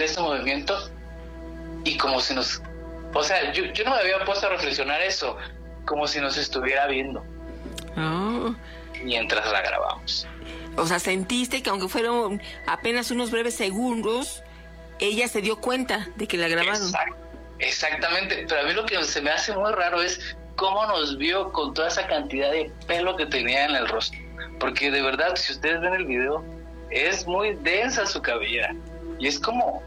ese movimiento y como si nos... O sea, yo no me había puesto a reflexionar eso, como si nos estuviera viendo. Oh. Mientras la grabamos. O sea, sentiste que aunque fueron apenas unos breves segundos, ella se dio cuenta de que la grabaron. Exactamente, pero a mí lo que se me hace muy raro es cómo nos vio con toda esa cantidad de pelo que tenía en el rostro. Porque de verdad, si ustedes ven el video, es muy densa su cabellera. Y es como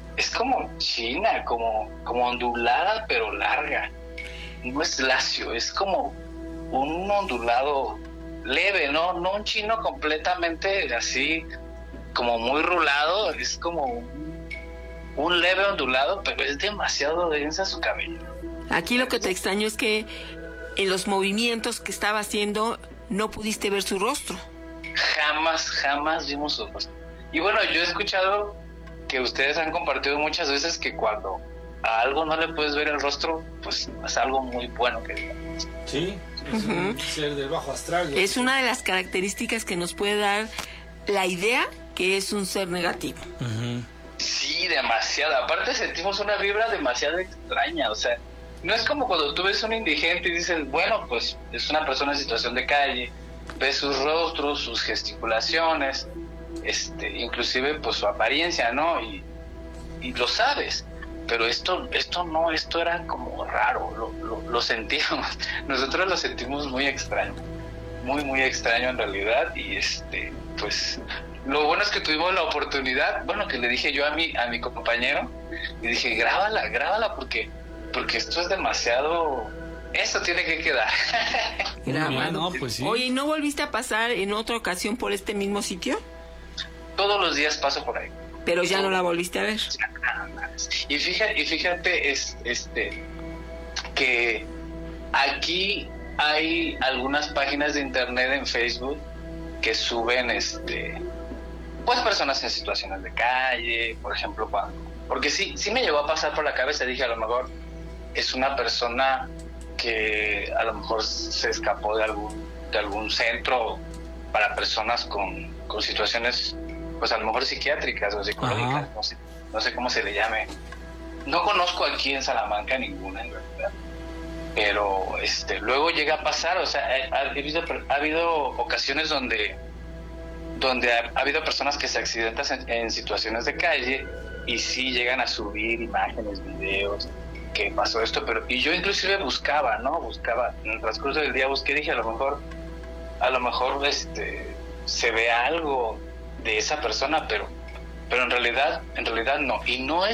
china, como ondulada, pero larga. No es lacio, es como un ondulado leve, no un chino completamente así, como muy rulado, es como un leve ondulado, pero es demasiado densa su cabello. Aquí lo que te extraño es que en los movimientos que estaba haciendo no pudiste ver su rostro. Jamás vimos su rostro. Y bueno, yo he escuchado que ustedes han compartido muchas veces que cuando a algo no le puedes ver el rostro, pues es algo muy bueno que digamos. Sí, es un ser del bajo astral. Es una de las características que nos puede dar la idea que es un ser negativo. Sí, demasiado. Aparte sentimos una vibra demasiado extraña, o sea, no es como cuando tú ves a un indigente y dices, bueno, pues es una persona en situación de calle, ves sus rostros, sus gesticulaciones, inclusive pues su apariencia, ¿no? Y lo sabes, pero esto no, esto era como raro, lo sentíamos, nosotros lo sentimos muy extraño, muy extraño en realidad, y pues lo bueno es que tuvimos la oportunidad, bueno, que le dije yo a mi compañero, y dije, grábala porque esto es demasiado, esto tiene que quedar. Grabado. Pues sí. Oye, ¿y no volviste a pasar en otra ocasión por este mismo sitio? Todos los días paso por ahí. Pero ya no la volviste a ver. Y fíjate, que aquí hay algunas páginas de internet en Facebook que suben, pues personas en situaciones de calle, por ejemplo, porque sí me llegó a pasar por la cabeza, dije, a lo mejor es una persona que a lo mejor se escapó de algún centro para personas con situaciones, pues a lo mejor psiquiátricas o psicológicas, no sé cómo se le llame. No conozco aquí en Salamanca ninguna, en realidad. Pero luego llega a pasar, o sea, ha habido ocasiones donde ha habido personas que se accidentan en situaciones de calle y sí llegan a subir imágenes, videos, que pasó esto, y yo inclusive buscaba en el transcurso del día dije, a lo mejor se ve algo de esa persona, pero en realidad no, y no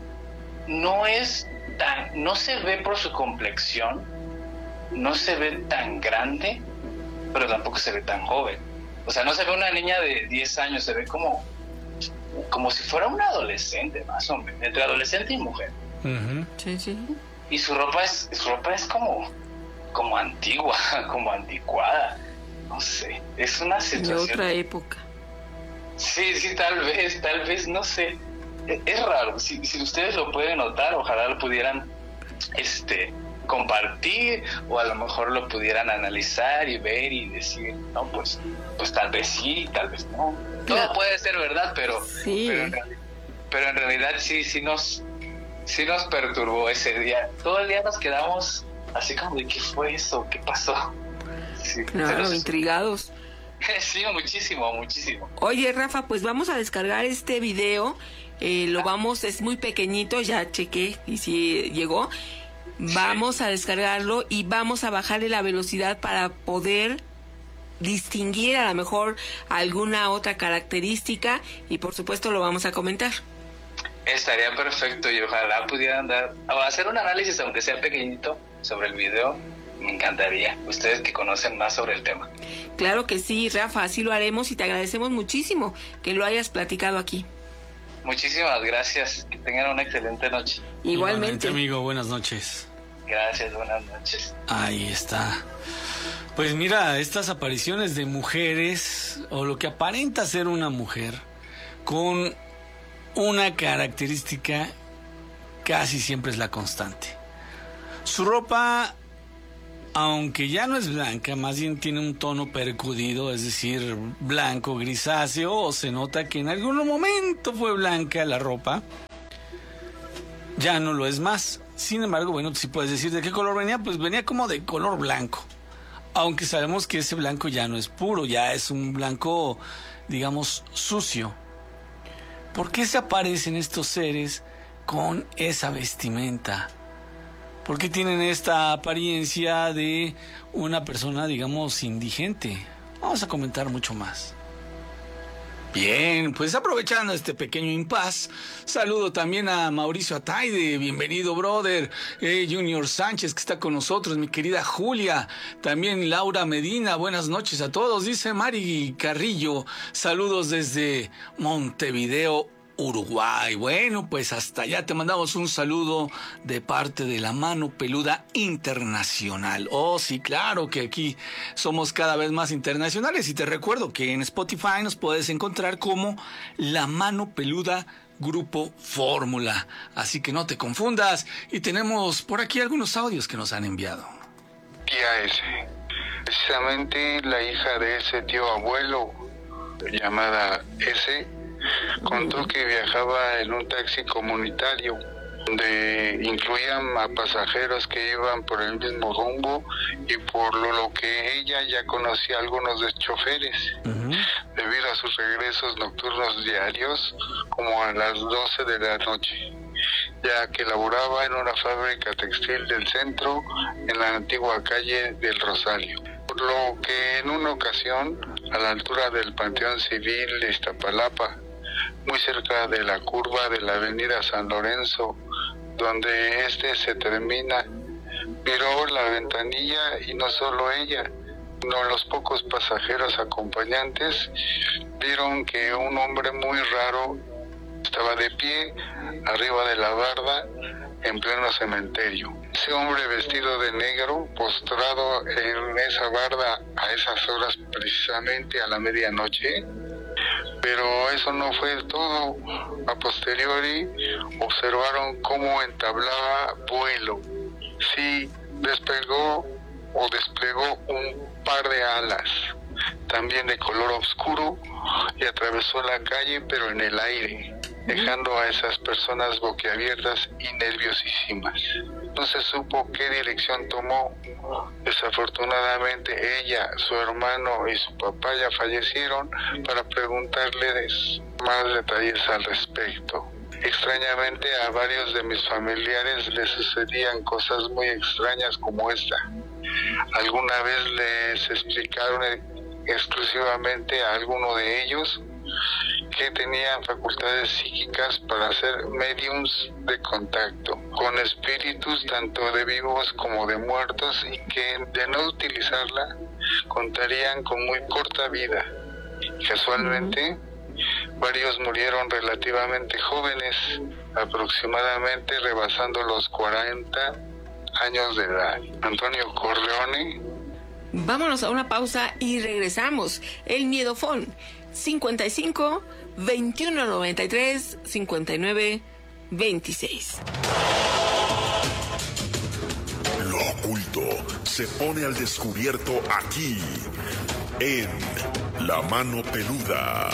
se ve por su complexión, no se ve tan grande, pero tampoco se ve tan joven. O sea, no se ve una niña de 10 años, se ve como si fuera una adolescente, más o menos, entre adolescente y mujer. Sí. Y su ropa es como antigua, como anticuada, no sé, es una situación de otra época. Sí, tal vez, no sé, es raro. Si ustedes lo pueden notar, ojalá lo pudieran compartir, o a lo mejor lo pudieran analizar y ver y decir, no, pues tal vez sí, tal vez no. Claro. Todo puede ser verdad, pero en realidad sí nos perturbó ese día. Todo el día nos quedamos así como de ¿qué fue eso? ¿Qué pasó? Sí, claro, intrigados. Sí, muchísimo. Oye, Rafa, pues vamos a descargar este video. Es muy pequeñito, ya chequé y si llegó. Vamos a descargarlo y vamos a bajarle la velocidad para poder distinguir a lo mejor alguna otra característica, y por supuesto lo vamos a comentar. Estaría perfecto, y ojalá pudieran hacer un análisis, aunque sea pequeñito, sobre el video. Me encantaría, ustedes que conocen más sobre el tema. Claro que sí, Rafa, así lo haremos, y te agradecemos muchísimo que lo hayas platicado aquí. Muchísimas gracias, que tengan una excelente noche. Igualmente, amigo, buenas noches. Gracias, buenas noches. Ahí está. Pues mira, estas apariciones de mujeres, o lo que aparenta ser una mujer, con una característica casi siempre es la constante. Su ropa, aunque ya no es blanca, más bien tiene un tono percudido, es decir, blanco grisáceo, o se nota que en algún momento fue blanca la ropa. ya no lo es más. Sin embargo, bueno, si puedes decir de qué color venía, pues venía como de color blanco. Aunque sabemos que ese blanco ya no es puro, ya es un blanco, digamos, sucio. ¿Por qué se aparecen estos seres con esa vestimenta? ¿Por qué tienen esta apariencia de una persona, digamos, indigente? Vamos a comentar mucho más. Bien, pues aprovechando este pequeño impas, saludo también a Mauricio Ataide, bienvenido brother, Junior Sánchez que está con nosotros, mi querida Julia, también Laura Medina, buenas noches a todos, dice Mari Carrillo, saludos desde Montevideo, Uruguay. Bueno, pues hasta allá te mandamos un saludo de parte de la Mano Peluda Internacional. Oh, sí, claro que aquí somos cada vez más internacionales y te recuerdo que en Spotify nos puedes encontrar como La Mano Peluda Grupo Fórmula. Así que no te confundas y tenemos por aquí algunos audios que nos han enviado. Tía S, precisamente la hija de ese tío abuelo llamada S, contó que viajaba en un taxi comunitario donde incluían a pasajeros que iban por el mismo rumbo y por lo que ella ya conocía a algunos de choferes, debido a sus regresos nocturnos diarios como a las 12 de la noche, ya que laboraba en una fábrica textil del centro en la antigua calle del Rosario. Por lo que en una ocasión, a la altura del Panteón Civil de Iztapalapa, muy cerca de la curva de la avenida San Lorenzo, donde se termina, miró la ventanilla y no solo ella, sino los pocos pasajeros acompañantes vieron que un hombre muy raro estaba de pie arriba de la barda en pleno cementerio. Ese hombre vestido de negro, postrado en esa barda a esas horas, precisamente a la medianoche. Pero eso no fue todo. A posteriori observaron cómo entablaba vuelo. Sí, desplegó un par de alas, también de color oscuro, y atravesó la calle pero en el aire, dejando a esas personas boquiabiertas y nerviosísimas. No se supo qué dirección tomó. Desafortunadamente ella, su hermano y su papá ya fallecieron para preguntarles más detalles al respecto. Extrañamente a varios de mis familiares les sucedían cosas muy extrañas como esta. Alguna vez les explicaron exclusivamente a alguno de ellos que tenían facultades psíquicas para ser mediums de contacto con espíritus tanto de vivos como de muertos, y que de no utilizarla contarían con muy corta vida. Casualmente, varios murieron relativamente jóvenes, aproximadamente rebasando los 40 años de edad. Antonio Corleone. Vámonos a una pausa y regresamos. El Miedofón 55 21 93 59 26. Lo oculto se pone al descubierto aquí en La Mano Peluda.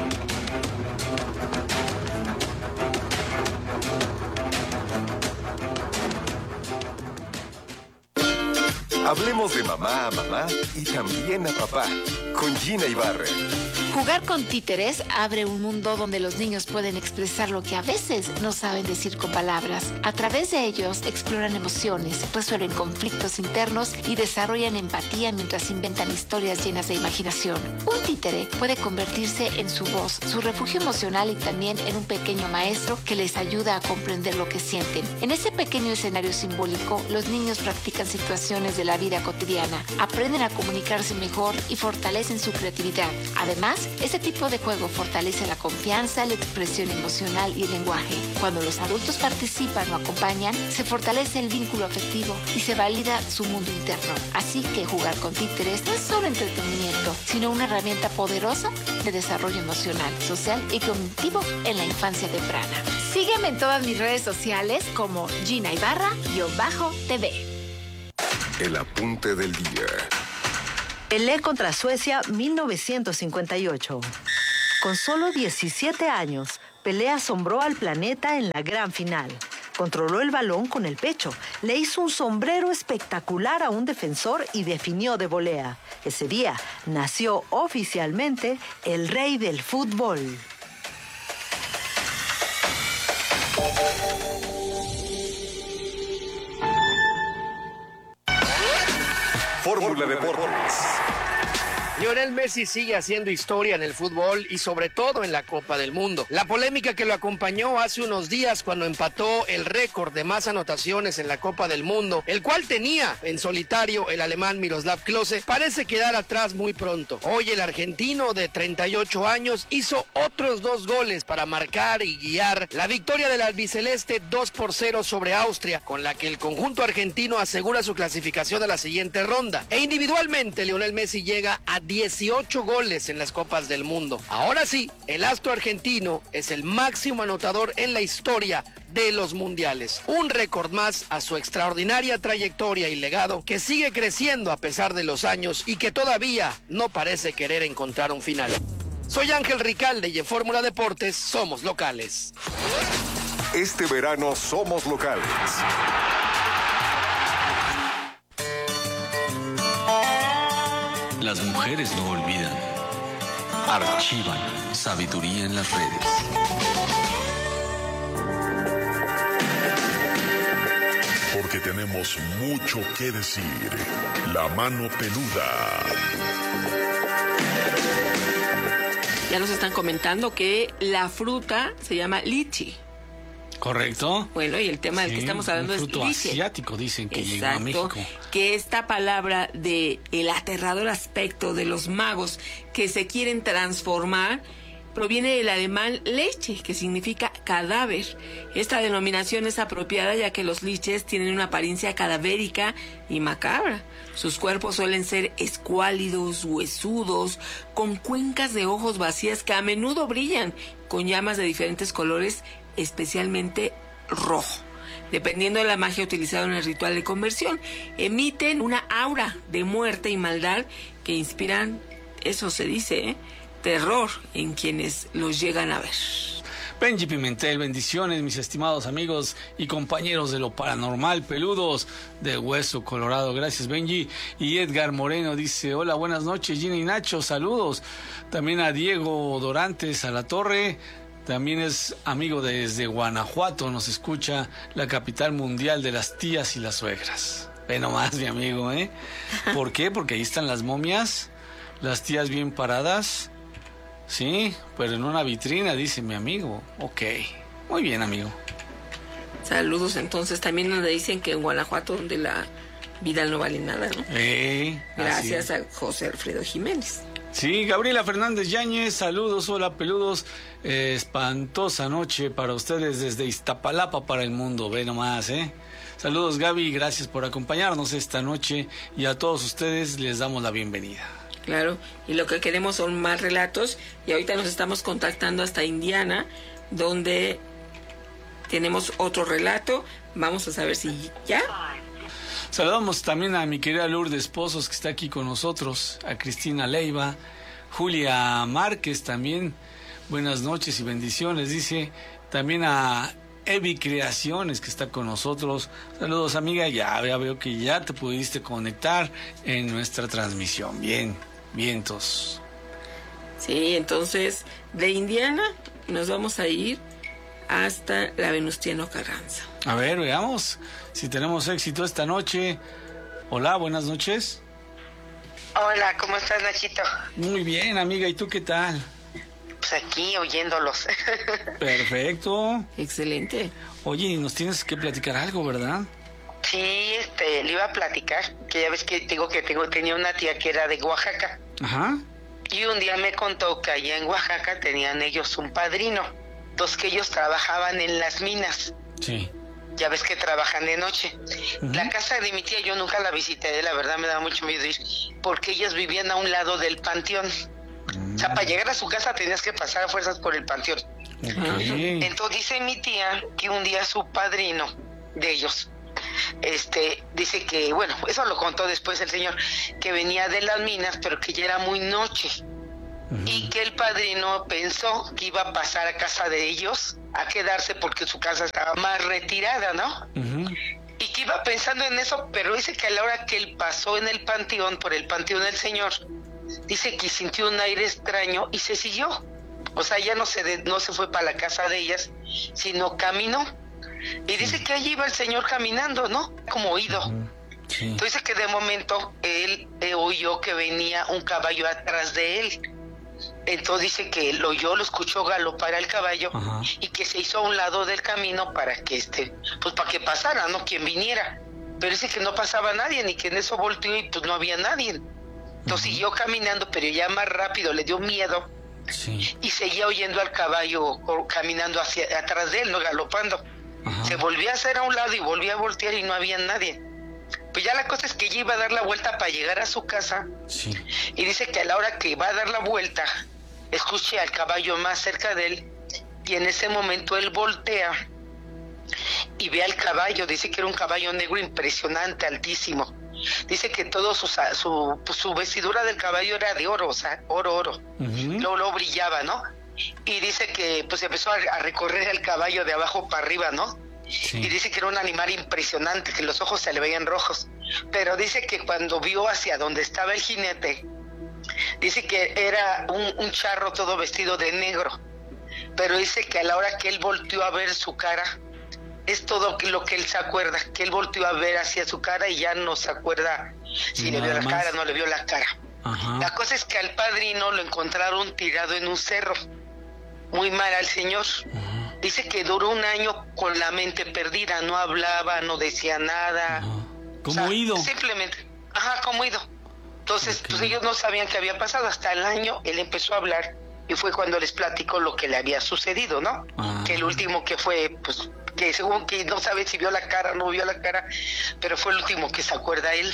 Hablemos de mamá a mamá y también a papá con Gina Ibarra. Jugar con títeres abre un mundo donde los niños pueden expresar lo que a veces no saben decir con palabras. A través de ellos exploran emociones, resuelven conflictos internos y desarrollan empatía mientras inventan historias llenas de imaginación. Un títere puede convertirse en su voz, su refugio emocional y también en un pequeño maestro que les ayuda a comprender lo que sienten. En ese pequeño escenario simbólico, los niños practican situaciones de la vida cotidiana, aprenden a comunicarse mejor y fortalecen su creatividad. Además, este tipo de juego fortalece la confianza, la expresión emocional y el lenguaje. Cuando los adultos participan o acompañan, se fortalece el vínculo afectivo y se valida su mundo interno. Así que jugar con títeres no es solo entretenimiento, sino una herramienta poderosa de desarrollo emocional, social y cognitivo en la infancia temprana. Sígueme en todas mis redes sociales como Gina Ibarra-TV. El apunte del día. Pelé contra Suecia 1958. Con solo 17 años, Pelé asombró al planeta en la gran final. Controló el balón con el pecho, le hizo un sombrero espectacular a un defensor y definió de volea. Ese día nació oficialmente el rey del fútbol. Fórmula Deportes. Lionel Messi sigue haciendo historia en el fútbol y sobre todo en la Copa del Mundo. La polémica que lo acompañó hace unos días cuando empató el récord de más anotaciones en la Copa del Mundo, el cual tenía en solitario el alemán Miroslav Klose, parece quedar atrás muy pronto. Hoy el argentino de 38 años hizo otros 2 goles para marcar y guiar la victoria del albiceleste 2-0 sobre Austria, con la que el conjunto argentino asegura su clasificación a la siguiente ronda. E individualmente Lionel Messi llega a 18 goles en las Copas del Mundo. Ahora sí, el astro argentino es el máximo anotador en la historia de los mundiales. Un récord más a su extraordinaria trayectoria y legado que sigue creciendo a pesar de los años y que todavía no parece querer encontrar un final. Soy Ángel Ricalde y en Fórmula Deportes somos locales. Este verano somos locales. Las mujeres no olvidan, archivan sabiduría en las redes. Porque tenemos mucho que decir. La mano peluda. Ya nos están comentando que la fruta se llama lichi. ¿Correcto? Bueno, y el tema del que estamos hablando es fruto lichi. asiático, dicen que llegó Exacto, a México. que esta palabra de el aterrador aspecto de los magos que se quieren transformar proviene del alemán leche, que significa cadáver. Esta denominación es apropiada ya que los liches tienen una apariencia cadavérica y macabra. Sus cuerpos suelen ser escuálidos, huesudos, con cuencas de ojos vacías que a menudo brillan con llamas de diferentes colores, especialmente rojo. Dependiendo de la magia utilizada en el ritual de conversión, emiten una aura de muerte y maldad que inspiran, eso se dice, terror en quienes los llegan a ver. Benji Pimentel, bendiciones, mis estimados amigos y compañeros de lo paranormal, peludos de Hueso Colorado. Gracias, Benji. Y Edgar Moreno dice, hola, buenas noches, Gina y Nacho, saludos. También a Diego Dorantes a la Torre. También es amigo desde Guanajuato, nos escucha, la capital mundial de las tías y las suegras. Ve nomás, mi amigo, ¿eh? ¿Por qué? Porque ahí están las momias, las tías bien paradas, sí, pero en una vitrina, dice mi amigo. Ok, muy bien, amigo. Saludos, entonces, también nos dicen que en Guanajuato, donde la vida no vale nada, ¿no? Gracias a José Alfredo Jiménez. Sí, Gabriela Fernández Yáñez, saludos, hola peludos, espantosa noche para ustedes desde Iztapalapa para el mundo, ve nomás, Saludos, Gaby, gracias por acompañarnos esta noche y a todos ustedes les damos la bienvenida. Claro, y lo que queremos son más relatos y ahorita nos estamos contactando hasta Indiana, donde tenemos otro relato, vamos a saber si ya... Saludamos también a mi querida Lourdes Pozos, que está aquí con nosotros, a Cristina Leiva, Julia Márquez también, buenas noches y bendiciones, dice, también a Evi Creaciones, que está con nosotros. Saludos, amiga, ya veo que ya te pudiste conectar en nuestra transmisión. Bien, vientos. Sí, entonces, de Indiana nos vamos a ir hasta la Venustiano Carranza. A ver, veamos si tenemos éxito esta noche. Hola, buenas noches. Hola, ¿cómo estás, Nachito? Muy bien, amiga, ¿y tú qué tal? Pues aquí oyéndolos. Perfecto. Excelente. Oye, nos tienes que platicar algo, ¿verdad? Sí, le iba a platicar, que ya ves que tenía una tía que era de Oaxaca. Ajá. Y un día me contó que allá en Oaxaca tenían ellos un padrino. Entonces que ellos trabajaban en las minas. Sí. Ya ves que trabajan de noche. La casa de mi tía yo nunca la visité, la verdad me daba mucho miedo ir, porque ellos vivían a un lado del panteón. O sea, para llegar a su casa tenías que pasar a fuerzas por el panteón. Okay. Entonces dice mi tía que un día su padrino de ellos, dice que, bueno, eso lo contó después el señor, que venía de las minas, pero que ya era muy noche. y que el padrino pensó que iba a pasar a casa de ellos, a quedarse porque su casa estaba más retirada, ¿no? Y que iba pensando en eso, pero dice que a la hora que él pasó en el panteón, por el panteón del Señor, dice que sintió un aire extraño y se siguió. O sea, ya no se fue para la casa de ellas, sino caminó. Y dice que allí iba el Señor caminando, ¿no? Como oído. Sí. Entonces dice que de momento él oyó que venía un caballo atrás de él. Entonces dice que lo escuchó galopar al caballo. Ajá. Y que se hizo a un lado del camino para que pues para que pasara, ¿no? Quien viniera. Pero dice que no pasaba nadie, ni que en eso volteó y pues no había nadie. Entonces siguió caminando, pero ya más rápido, le dio miedo. Sí. Y seguía oyendo al caballo caminando hacia atrás de él, no galopando. Ajá. Se volvió a hacer a un lado y volvió a voltear y no había nadie. Pues ya la cosa es que ella iba a dar la vuelta para llegar a su casa. Sí. Y dice que a la hora que va a dar la vuelta, escuché al caballo más cerca de él, y en ese momento él voltea y ve al caballo. Dice que era un caballo negro impresionante, altísimo. Dice que todo su vestidura del caballo era de oro, o sea, oro. Luego brillaba, ¿no? Y dice que pues empezó a recorrer el caballo de abajo para arriba, ¿no? Sí. Y dice que era un animal impresionante, que los ojos se le veían rojos. Pero dice que cuando vio hacia donde estaba el jinete, dice que era un charro todo vestido de negro. Pero dice que a la hora que él volteó a ver su cara, es todo lo que él se acuerda, que él volteó a ver hacia su cara y ya no se acuerda si le vio la cara o no le vio la cara. Ajá. La cosa es que al padrino lo encontraron tirado en un cerro, muy mal al señor. Ajá. Dice que duró un año con la mente perdida, no hablaba, no decía nada. Como oído. Simplemente, como oído. Entonces, pues ellos no sabían qué había pasado. Hasta el año él empezó a hablar y fue cuando les platicó lo que le había sucedido, ¿no? Que el último que fue, pues, que según que no sabe si vio la cara o no vio la cara, pero fue el último que se acuerda él.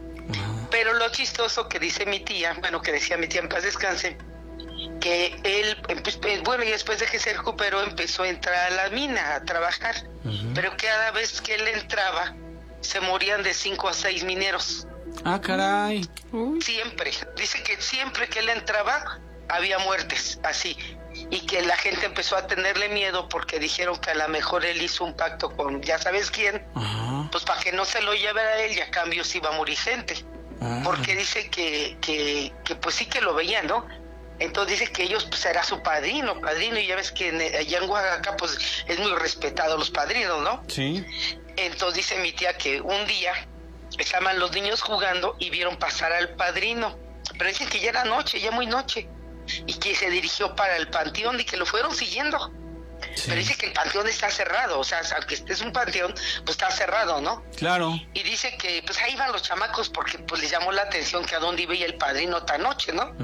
Pero lo chistoso que dice mi tía, que decía mi tía en paz descanse, que él, y después de que se recuperó empezó a entrar a la mina a trabajar, pero cada vez que él entraba se morían de 5 a 6 mineros. Ah, caray. Siempre, dice que siempre que él entraba había muertes, así, y que la gente empezó a tenerle miedo porque dijeron que a lo mejor él hizo un pacto con ya sabes quién, pues para que no se lo llevara a él y a cambio sí iba a morir gente, porque dice que pues sí que lo veían, ¿no? Entonces dice que ellos pues era su padrino, y ya ves que allá en Oaxaca pues es muy respetado los padrinos, ¿no? Sí. Entonces dice mi tía que un día estaban los niños jugando y vieron pasar al padrino, pero dicen que ya era noche, ya muy noche, y que se dirigió para el panteón y que lo fueron siguiendo. Sí. Pero dice que el panteón está cerrado, o sea, aunque este es un panteón, pues está cerrado, ¿no? Claro. Y dice que pues ahí van los chamacos porque pues les llamó la atención que a dónde iba el padrino tan noche, ¿no?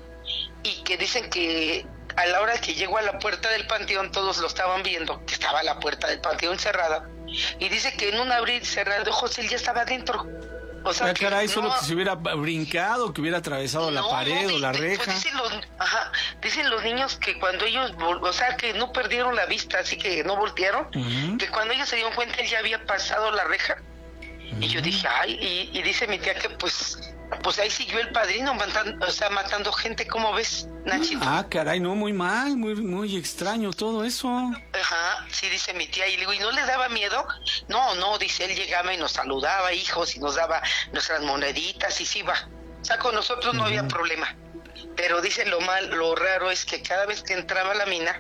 Y que dicen que a la hora que llegó a la puerta del panteón todos lo estaban viendo, que estaba la puerta del panteón cerrada, y dice que en un abrir y cerrar de ojos él ya estaba dentro. O sea, caray, solo que se hubiera brincado, que hubiera atravesado la pared o la reja. Pues dicen los niños que cuando ellos, o sea, que no perdieron la vista, así que no voltearon, que cuando ellos se dieron cuenta él ya había pasado la reja. Y yo dije, y dice mi tía que pues ahí siguió el padrino matando gente, ¿cómo ves, Nachito? Ah, caray, no, muy mal, muy extraño todo eso. Sí, dice mi tía, y le digo, ¿y no le daba miedo? No, dice, él llegaba y nos saludaba, hijos, y nos daba nuestras moneditas, y sí va. O sea, con nosotros no había problema. Pero dice lo raro es que cada vez que entraba a la mina,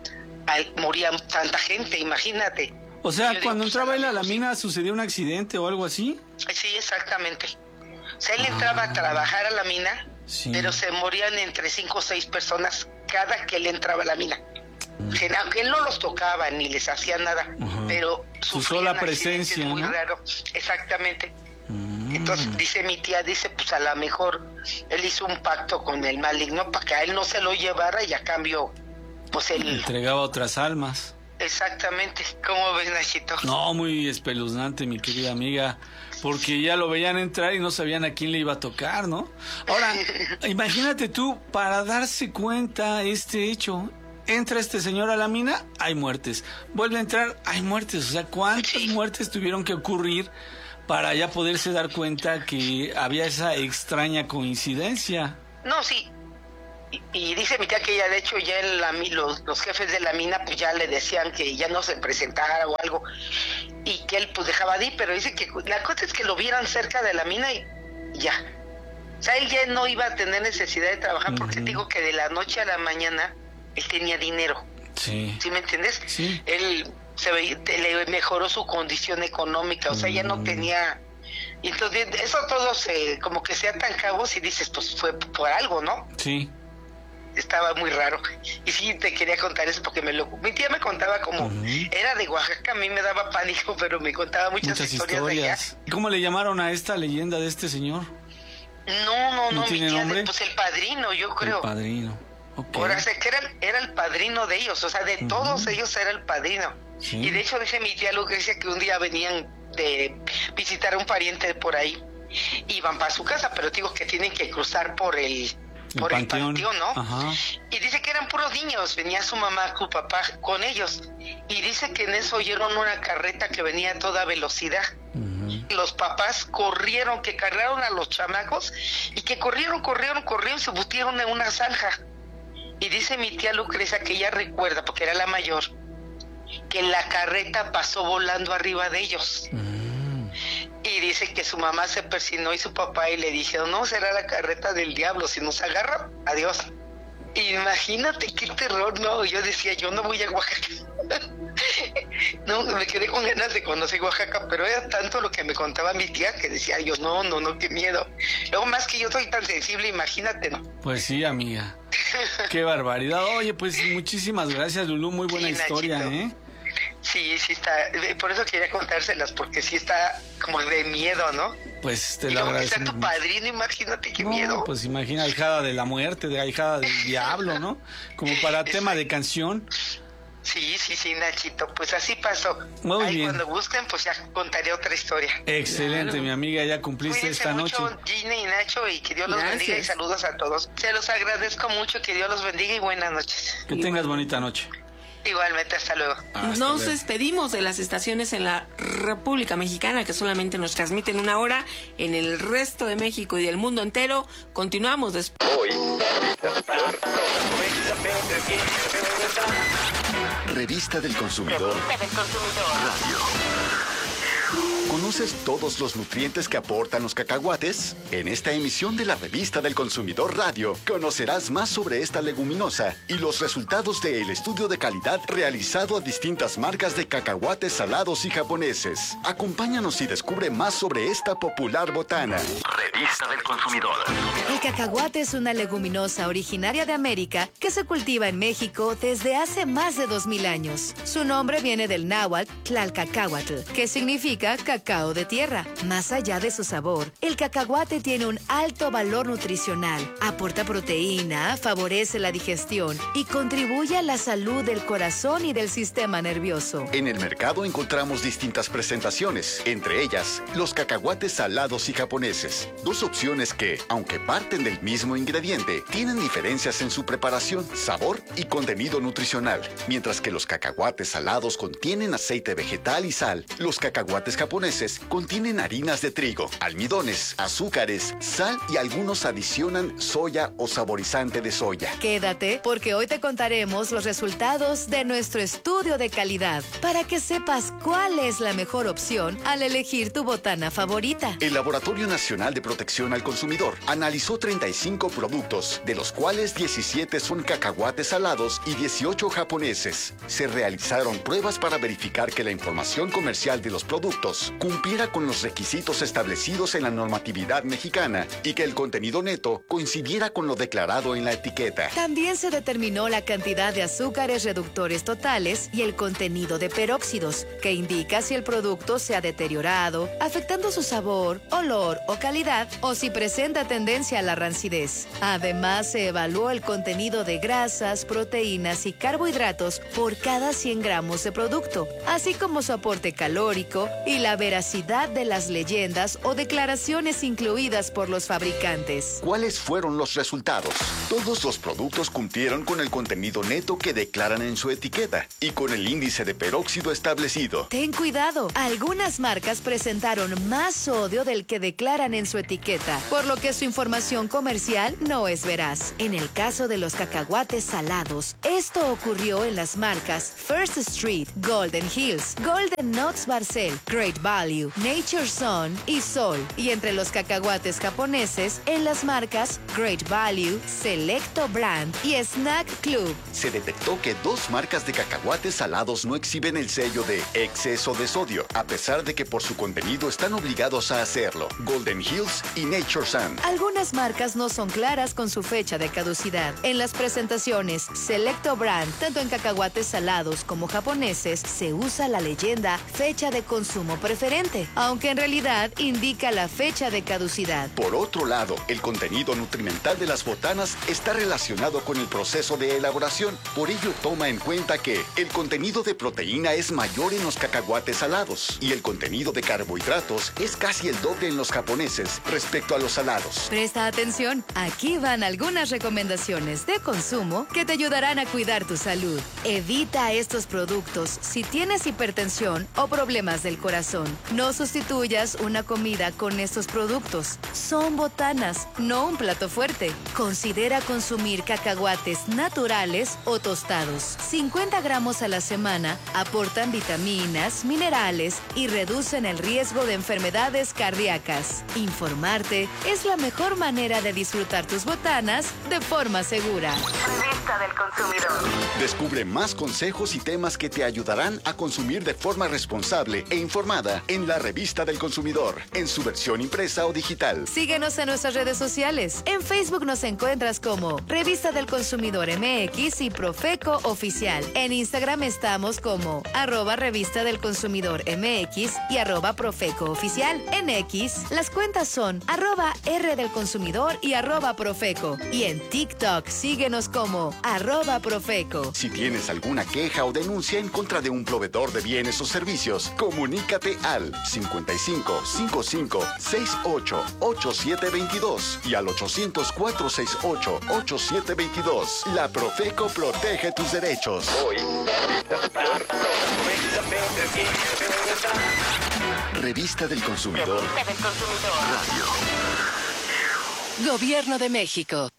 moría tanta gente, imagínate. O sea, cuando entraba él a la mina, ¿sucedía un accidente o algo así? Sí, exactamente. O sea, él entraba a trabajar a la mina, pero se morían entre 5 o 6 personas cada que él entraba a la mina. Aunque él no los tocaba ni les hacía nada, pero su sola presencia, muy raro. Exactamente. Entonces dice mi tía, pues a lo mejor él hizo un pacto con el maligno para que a él no se lo llevara y a cambio pues él entregaba otras almas. Exactamente. ¿Cómo ves, Nachito? No, muy espeluznante, mi querida amiga, porque ya lo veían entrar y no sabían a quién le iba a tocar, ¿no? Ahora, imagínate tú, para darse cuenta este hecho, entra este señor a la mina, hay muertes, vuelve a entrar, hay muertes, o sea, ¿cuántas muertes tuvieron que ocurrir para ya poderse dar cuenta que había esa extraña coincidencia? No, sí. Y dice mi tía que ya de hecho ya los jefes de la mina pues ya le decían que ya no se presentara o algo, y que él pues dejaba de ir, pero dice que la cosa es que lo vieran cerca de la mina y ya. O sea, él ya no iba a tener necesidad de trabajar, porque te digo que de la noche a la mañana él tenía dinero. Sí. ¿Sí me entiendes? Sí. Él le mejoró su condición económica, o sea, ya no tenía... Y entonces eso todo como que se atan cabos y dices, pues fue por algo, ¿no? Sí. Estaba muy raro. Y sí, te quería contar eso porque mi tía me contaba como... Era de Oaxaca, a mí me daba pánico, pero me contaba muchas historias de allá. ¿Cómo le llamaron a esta leyenda de este señor? No, ¿No mi tiene tía, nombre? Pues el padrino, yo creo. El padrino. Okay. Ahora sé que era el padrino de ellos, o sea, de todos ellos era el padrino. Sí. Y de hecho dice mi tía Lucrecia que un día venían de visitar a un pariente por ahí, iban para su casa, pero digo que tienen que cruzar por el panteón, ¿no? Ajá. Y dice que eran puros niños, venía su mamá, su papá con ellos, y dice que en eso oyeron una carreta que venía a toda velocidad. Los papás corrieron, que cargaron a los chamacos y que corrieron, se metieron en una zanja. Y dice mi tía Lucrecia que ella recuerda, porque era la mayor, que la carreta pasó volando arriba de ellos. Y dice que su mamá se persinó y su papá y le dijeron, no, será la carreta del diablo, si nos agarra, adiós. Imagínate qué terror, no, yo decía, yo no voy a Oaxaca. No, me quedé con ganas de conocer Oaxaca, pero era tanto lo que me contaba mi tía que decía yo, no, qué miedo. Luego más que yo soy tan sensible, imagínate, ¿no? Pues sí, amiga. Qué barbaridad. Oye, pues muchísimas gracias, Lulú, muy buena historia, Nachito. ¿eh? Sí, está, por eso quería contárselas, porque sí está como de miedo, ¿no? Pues te y lo luego que sea agradecemos. tu padrino, imagínate qué miedo. Pues imagina, ahijada de la muerte, ahijada del diablo, ¿no? Como para tema de canción. Sí, Nachito, pues así pasó. Muy ahí bien. Cuando busquen, pues ya contaré otra historia. Excelente, Claro. mi amiga, ya cumpliste Cuídense esta mucho, noche. Gina y Nacho, y que Dios los Gracias. bendiga, y saludos a todos. Se los agradezco mucho, que Dios los bendiga y buenas noches. Que tengas bonita noche. Igualmente, hasta luego. Nos despedimos de las estaciones en la República Mexicana que solamente nos transmiten 1 hora. En el resto de México y del mundo entero continuamos después. Revista del Consumidor. Radio. ¿Conoces todos los nutrientes que aportan los cacahuates? En esta emisión de la Revista del Consumidor Radio conocerás más sobre esta leguminosa y los resultados del estudio de calidad realizado a distintas marcas de cacahuates salados y japoneses. Acompáñanos y descubre más sobre esta popular botana. Revista del Consumidor. El cacahuate es una leguminosa originaria de América que se cultiva en México desde hace más de 2000 años. Su nombre viene del náhuatl Tlalcacahuatl, que significa cacao de tierra. Más allá de su sabor, el cacahuate tiene un alto valor nutricional, aporta proteína, favorece la digestión y contribuye a la salud del corazón y del sistema nervioso. En el mercado encontramos distintas presentaciones, entre ellas los cacahuates salados y japoneses. Dos opciones que, aunque parten del mismo ingrediente, tienen diferencias en su preparación, sabor y contenido nutricional. Mientras que los cacahuates salados contienen aceite vegetal y sal, los cacahuates japoneses contienen harinas de trigo, almidones, azúcares, sal y algunos adicionan soya o saborizante de soya. Quédate, porque hoy te contaremos los resultados de nuestro estudio de calidad para que sepas cuál es la mejor opción al elegir tu botana favorita. El Laboratorio Nacional de Protección al Consumidor analizó 35 productos, de los cuales 17 son cacahuates salados y 18 japoneses. Se realizaron pruebas para verificar que la información comercial de los productos cumpliera con los requisitos establecidos en la normatividad mexicana y que el contenido neto coincidiera con lo declarado en la etiqueta. También se determinó la cantidad de azúcares reductores totales y el contenido de peróxidos, que indica si el producto se ha deteriorado, afectando su sabor, olor o calidad, o si presenta tendencia a la rancidez. Además, se evaluó el contenido de grasas, proteínas y carbohidratos por cada 100 gramos de producto, así como su aporte calórico y la veracidad de las leyendas o declaraciones incluidas por los fabricantes. ¿Cuáles fueron los resultados? Todos los productos cumplieron con el contenido neto que declaran en su etiqueta y con el índice de peróxido establecido. Ten cuidado, algunas marcas presentaron más sodio del que declaran en su etiqueta, por lo que su información comercial no es veraz. En el caso de los cacahuates salados, esto ocurrió en las marcas First Street, Golden Hills, Golden Nuts Barcel, Great Value, Nature Sun y Sol. Y entre los cacahuates japoneses, en las marcas Great Value, Selecto Brand y Snack Club. Se detectó que 2 marcas de cacahuates salados no exhiben el sello de exceso de sodio, a pesar de que por su contenido están obligados a hacerlo: Golden Hills y Nature Sun. Algunas marcas no son claras con su fecha de caducidad. En las presentaciones Selecto Brand, tanto en cacahuates salados como japoneses, se usa la leyenda fecha de consumo preferente, aunque en realidad indica la fecha de caducidad. Por otro lado, el contenido nutrimental de las botanas está relacionado con el proceso de elaboración. Por ello, toma en cuenta que el contenido de proteína es mayor en los cacahuates salados y el contenido de carbohidratos es casi el doble en los japoneses respecto a los salados. Presta atención, aquí van algunas recomendaciones de consumo que te ayudarán a cuidar tu salud. Evita estos productos si tienes hipertensión o problemas del corazón. No sustituyas una comida con estos productos. Son botanas, no un plato fuerte. Considera consumir cacahuates naturales o tostados. 50 gramos a la semana aportan vitaminas, minerales y reducen el riesgo de enfermedades cardíacas. Informarte es la mejor manera de disfrutar tus botanas de forma segura. Revista del Consumidor. Descubre más consejos y temas que te ayudarán a consumir de forma responsable e informada en la Revista del Consumidor, en su versión impresa o digital. Síguenos en nuestras redes sociales. En Facebook nos encuentras como Revista del Consumidor MX y Profeco Oficial. En Instagram estamos como @Revista del Consumidor MX y @Profeco Oficial. En X, las cuentas son @R del Consumidor y @Profeco. Y en TikTok, síguenos como @Profeco. Si tienes alguna queja o denuncia en contra de un proveedor de bienes o servicios, comunícate al 55 55 68 8722 y al 800 468 8722. La Profeco protege tus derechos. Revista del Consumidor. Radio. Gobierno de México.